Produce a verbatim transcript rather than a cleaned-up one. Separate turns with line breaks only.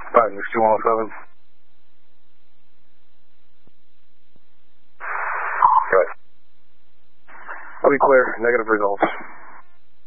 five six two one oh seven.
Good.
I'll be clear. Negative results.